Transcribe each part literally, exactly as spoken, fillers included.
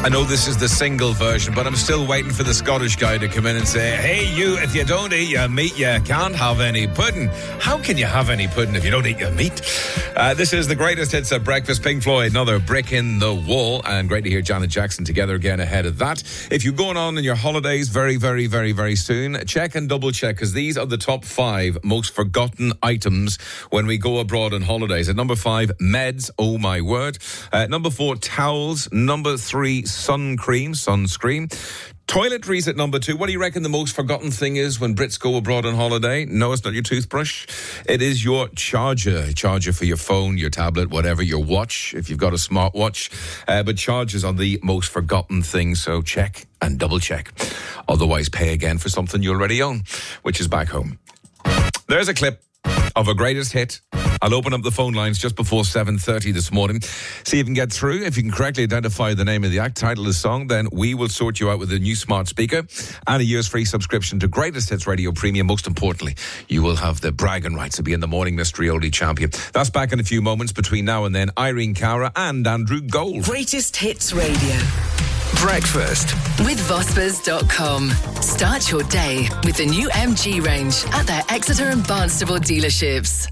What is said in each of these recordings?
I know this is the single version, but I'm still waiting for the Scottish guy to come in and say, hey, you, if you don't eat your meat, you can't have any pudding. How can you have any pudding if you don't eat your meat? Uh, this is the greatest hits at breakfast. Pink Floyd, another brick in the wall. And great to hear Janet Jackson together again ahead of that. If you're going on in your holidays very, very, very, very soon, check and double check, because these are the top five most forgotten items when we go abroad on holidays. At number five, meds. Oh, my word. Uh, number four, towels. Number three, sun cream, sunscreen. Toiletries at number two. What do you reckon the most forgotten thing is when Brits go abroad on holiday? No, it's not your toothbrush. It is your charger. Charger for your phone, your tablet, whatever, your watch, if you've got a smartwatch. Uh, but chargers are the most forgotten thing, so check and double check. Otherwise, pay again for something you already own, which is back home. There's a clip of a greatest hit. I'll open up the phone lines just before seven thirty this morning. See if you can get through. If you can correctly identify the name of the act, title of the song, then we will sort you out with a new smart speaker and a year's free subscription to Greatest Hits Radio Premium. Most importantly, you will have the bragging rights to be in the morning mystery oldie champion. That's back in a few moments. Between now and then, Irene Cara and Andrew Gold. Greatest Hits Radio. Breakfast with Vospers dot com. Start your day with the new M G range at their Exeter and Barnstable dealerships.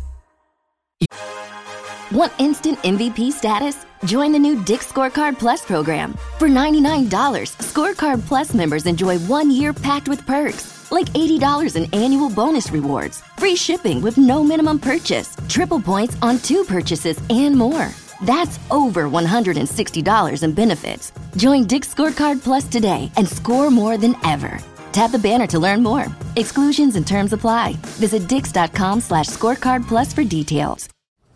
Want instant M V P status? Join the new Dick's Scorecard Plus program. For ninety-nine dollars, Scorecard Plus members enjoy one year packed with perks, like eighty dollars in annual bonus rewards, free shipping with no minimum purchase, triple points on two purchases, and more. That's over one hundred sixty dollars in benefits. Join Dick's Scorecard Plus today and score more than ever. Tap the banner to learn more. Exclusions and terms apply. Visit dix.com slash scorecard plus for details.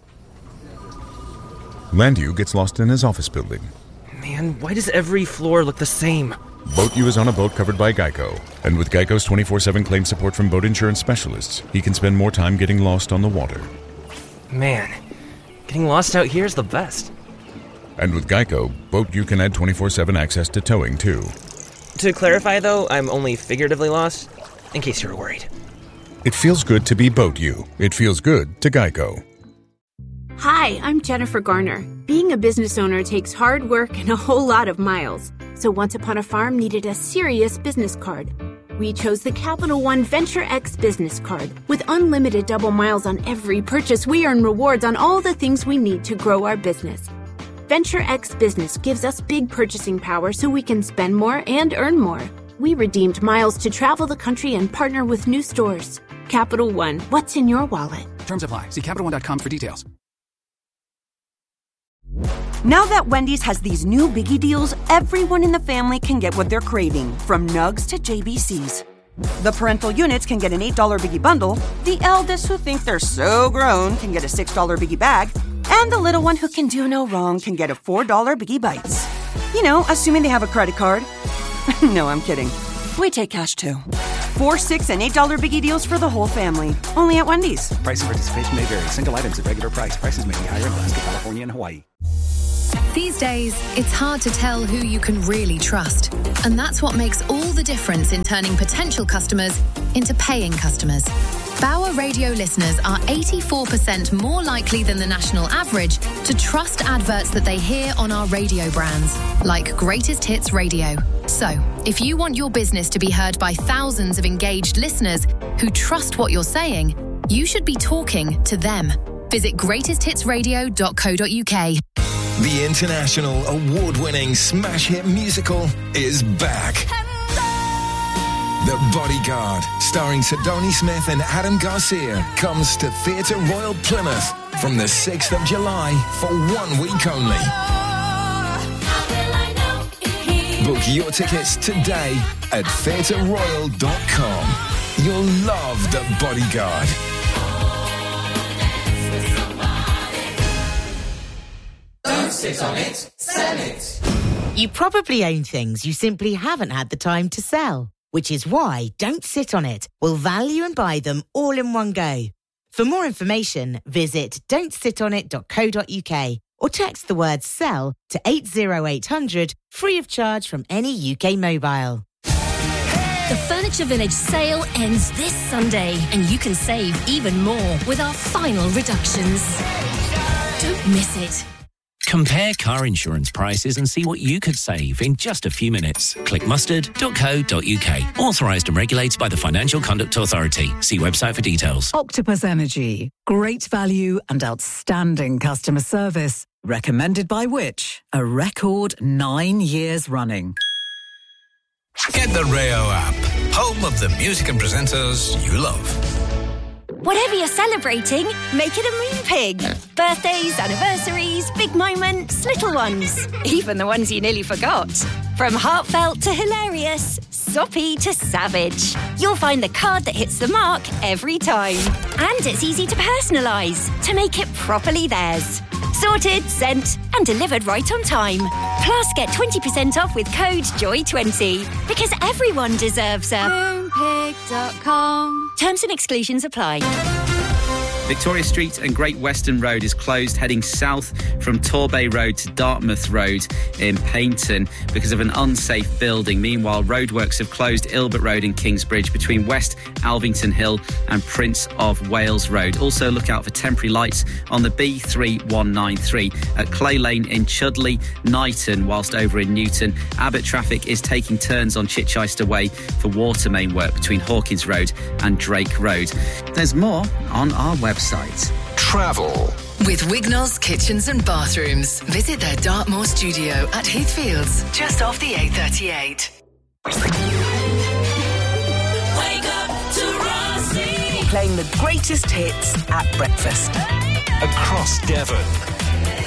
Landu gets lost in his office building. Man, why does every floor look the same? BoatU is on a boat covered by Geico. And with Geico's twenty-four seven claim support from boat insurance specialists, he can spend more time getting lost on the water. Man, getting lost out here is the best. And with Geico, BoatU can add twenty-four seven access to towing, too. To clarify, though, I'm only figuratively lost, in case you were worried. It feels good to be BoatU. It feels good to Geico. Hi, I'm Jennifer Garner. Being a business owner takes hard work and a whole lot of miles. So Once Upon a Farm needed a serious business card. We chose the Capital One Venture X business card. With unlimited double miles on every purchase, we earn rewards on all the things we need to grow our business. Venture X Business gives us big purchasing power so we can spend more and earn more. We redeemed miles to travel the country and partner with new stores. Capital One, what's in your wallet? Terms apply. See Capital One dot com for details. Now that Wendy's has these new biggie deals, everyone in the family can get what they're craving, from nugs to J B Cs. The parental units can get an eight dollars biggie bundle, the eldest who think they're so grown can get a six dollars biggie bag, and the little one who can do no wrong can get a four dollars biggie bites. You know, assuming they have a credit card. No, I'm kidding. We take cash too. Four, six, and eight dollars biggie deals for the whole family. Only at Wendy's. Price and participation may vary. Single items at regular price. Prices may be higher in Alaska, California, and Hawaii. These days, it's hard to tell who you can really trust. And that's what makes all the difference in turning potential customers into paying customers. Bauer Radio listeners are eighty-four percent more likely than the national average to trust adverts that they hear on our radio brands, like Greatest Hits Radio. So, if you want your business to be heard by thousands of engaged listeners who trust what you're saying, you should be talking to them. Visit greatest hits radio dot co dot uk. The international award-winning smash hit musical is back. The Bodyguard, starring Sidonie Smith and Adam Garcia, comes to Theatre Royal Plymouth from the sixth of July for one week only. Book your tickets today at theatre royal dot com. You'll love The Bodyguard. Don't sit on it, sell it. You probably own things you simply haven't had the time to sell, which is why Don't Sit On It will value and buy them all in one go. For more information, visit don't sit on it dot co dot uk or text the word SELL to eight zero eight hundred, free of charge from any U K mobile. The Furniture Village sale ends this Sunday, and you can save even more with our final reductions. Don't miss it. Compare car insurance prices and see what you could save in just a few minutes. Click mustard dot co dot uk. Authorised and regulated by the Financial Conduct Authority. See website for details. Octopus Energy. Great value and outstanding customer service. Recommended by which? A record nine years running. Get the Rayo app. Home of the music and presenters you love. Whatever you're celebrating, make it a Moon Pig. Birthdays, anniversaries, big moments, little ones. Even the ones you nearly forgot. From heartfelt to hilarious, soppy to savage. You'll find the card that hits the mark every time. And it's easy to personalise, to make it properly theirs. Sorted, sent, and delivered right on time. Plus, get twenty percent off with code joy twenty. Because everyone deserves a moon pig dot com. Terms and exclusions apply. Victoria Street and Great Western Road is closed heading south from Torbay Road to Dartmouth Road in Paignton because of an unsafe building. Meanwhile, roadworks have closed Ilbert Road in Kingsbridge between West Alvington Hill and Prince of Wales Road. Also, look out for temporary lights on the B three one nine three at Clay Lane in Chudley, Knighton, whilst over in Newton. Abbott traffic is taking turns on Chichester Way for water main work between Hawkins Road and Drake Road. There's more on our website. Travel. With Wignall's Kitchens and Bathrooms. Visit their Dartmoor studio at Heathfields, just off the A thirty-eight. Wake up to Rossi. Playing the greatest hits at breakfast. Across Devon.